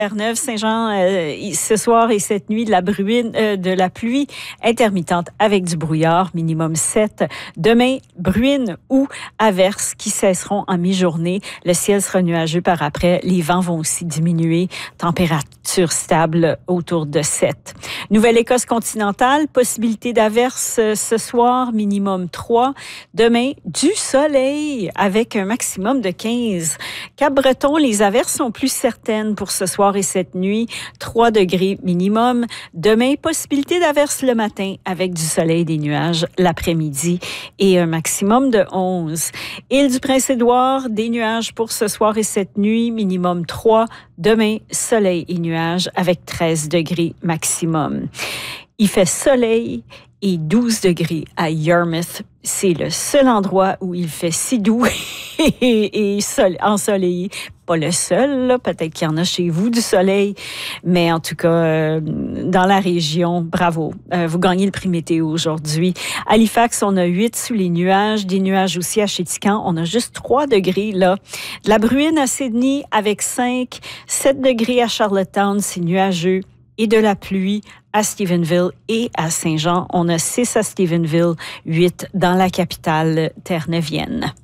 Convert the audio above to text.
Terre-Neuve, Saint-Jean, ce soir et cette nuit, de la pluie intermittente avec du brouillard, minimum 7. Demain, bruine ou averses qui cesseront en mi-journée. Le ciel sera nuageux par après. Les vents vont aussi diminuer. Température stable autour de 7. Nouvelle-Écosse continentale, possibilité d'averses ce soir, minimum 3. Demain, du soleil avec un maximum de 15. Cap-Breton, les averses sont plus certaines pour ce soir et cette nuit, 3 degrés minimum. Demain, possibilité d'averses le matin avec du soleil et des nuages l'après-midi et un maximum de 11. Île-du-Prince-Édouard, des nuages pour ce soir et cette nuit, minimum 3. Demain, soleil et nuages avec 13 degrés maximum. Il fait soleil et 12 degrés à Yarmouth. C'est le seul endroit où il fait si doux et ensoleillé. Pas le seul, là. Peut-être qu'il y en a chez vous du soleil, mais en tout cas, dans la région, bravo. Vous gagnez le prix météo aujourd'hui. Halifax, on a 8 sous les nuages. Des nuages aussi à Chéticamp. On a juste 3 degrés, là. De la bruine à Sydney avec 5. 7 degrés à Charlottetown, c'est nuageux. Et de la pluie à Stephenville et à Saint-Jean. On a 6 à Stephenville, 8 dans la capitale terre-neuvienne.